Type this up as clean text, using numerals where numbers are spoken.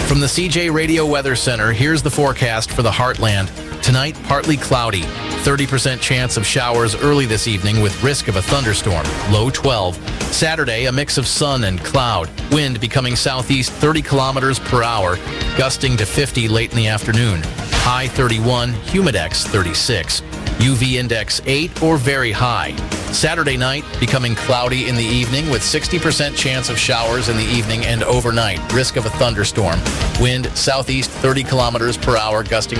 From the CJ Radio Weather Center, here's the forecast for the Heartland. Tonight, partly cloudy. 30% chance of showers early this evening with risk of a thunderstorm. Low 12. Saturday, a mix of sun and cloud. Wind becoming southeast 30 kilometers per hour, gusting to 50 late in the afternoon. High 31, humidex 36. UV index 8 or very high. Saturday night, becoming cloudy in the evening with 60% chance of showers in the evening and overnight. Risk of a thunderstorm. Wind southeast 30 kilometers per hour, gusting